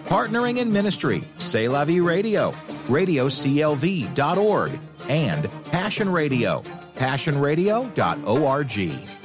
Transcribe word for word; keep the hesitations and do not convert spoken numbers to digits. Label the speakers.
Speaker 1: Partnering in ministry, C'est La Vie Radio, radio c l v dot org, and Passion Radio, passion radio dot org.